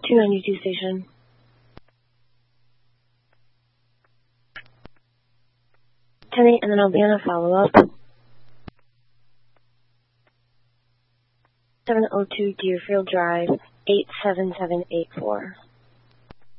292 station. 10-8, and then I'll be on a follow-up. 702 Deerfield Drive, 87784.